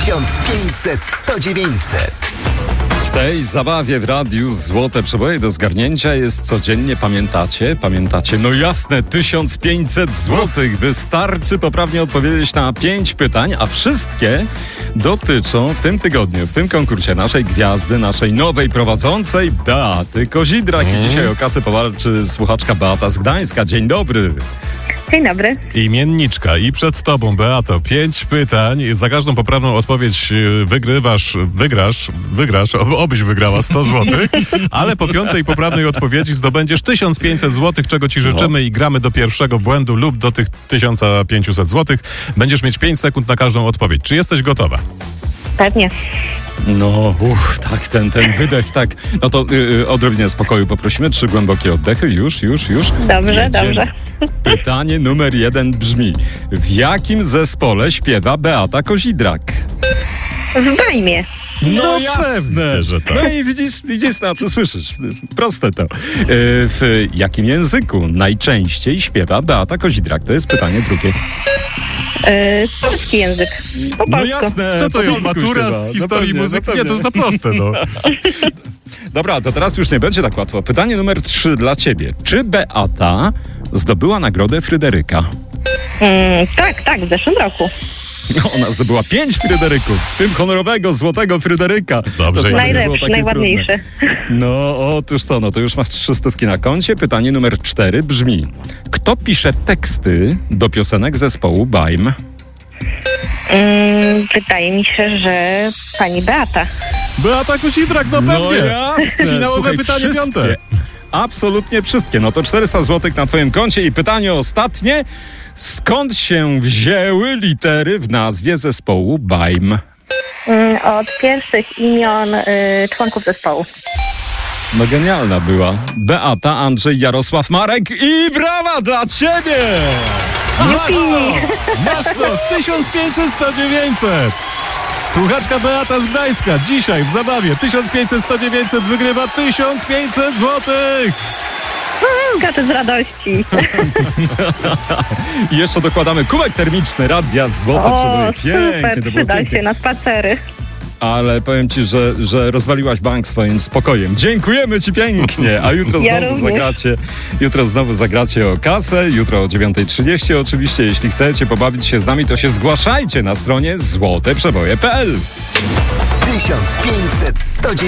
1500 100 900. W tej zabawie w radiu złote przeboje do zgarnięcia jest codziennie, pamiętacie? No jasne, 1500 złotych. Wystarczy poprawnie odpowiedzieć na 5 pytań, a wszystkie dotyczą w tym tygodniu, w tym konkursie naszej gwiazdy, naszej nowej prowadzącej Beaty Kozidrak. I dzisiaj o kasę powalczy słuchaczka Beata z Gdańska. Dzień dobry. Dzień dobry. Imienniczka. I przed tobą, Beato, 5 pytań. Za każdą poprawną odpowiedź wygrasz, obyś wygrała 100 zł, ale po 5. poprawnej odpowiedzi zdobędziesz 1500 zł, czego ci życzymy i gramy do pierwszego błędu lub do tych 1500 zł. Będziesz mieć 5 sekund na każdą odpowiedź. Czy jesteś gotowa? Pewnie. No, tak, ten wydech, tak. No to odrobinę spokoju poprosimy. 3 głębokie oddechy. Już. Dobrze. Pytanie numer 1 brzmi: w jakim zespole śpiewa Beata Kozidrak? W Bajmie. No jasne, pewnie, że tak. No i widzisz, znaczy słyszysz. Proste to. W jakim języku najczęściej śpiewa Beata Kozidrak? To jest pytanie drugie. Polski język. Po No polsku. jasne. Co to po jest, polsku matura śpiewa. z historii No muzyki? pewnie. Nie, to za proste, no. Dobra, to teraz już nie będzie tak łatwo. Pytanie numer 3 dla ciebie. Czy Beata zdobyła nagrodę Fryderyka? Tak, w zeszłym roku. Ona zdobyła 5 Fryderyków, w tym honorowego, złotego Fryderyka. Dobrze. To wcale nie było Najlepszy, takie najładniejszy. trudne. No, otóż to, no to już masz 300 na koncie. Pytanie numer 4 brzmi: kto pisze teksty do piosenek zespołu Bajm? Wydaje mi się, że pani Beata. Beata Kozidrak, no pewnie. No jasne. Finałowe Słuchaj, pytanie wszystkie. 5. Absolutnie wszystkie. No to 400 zł na twoim koncie. I pytanie ostatnie: skąd się wzięły litery w nazwie zespołu Bajm? Od pierwszych imion członków zespołu. No genialna była. Beata, Andrzej, Jarosław, Marek i brawa dla ciebie! Masz to! 1500 100 900. Słuchaczka Beata z Gdańska dzisiaj w zabawie 1500 100 900 wygrywa 1500 złotych. Skaczę z radości. I jeszcze dokładamy kubek termiczny Radia Złote przeboje. Pięknie, to było Przyda pięknie. się na spacery. Ale powiem ci, że rozwaliłaś bank swoim spokojem. Dziękujemy ci pięknie. A jutro znowu zagracie o kasę. Jutro o 9:30 oczywiście. Jeśli chcecie pobawić się z nami, to się zgłaszajcie na stronie złoteprzeboje.pl. 1500 100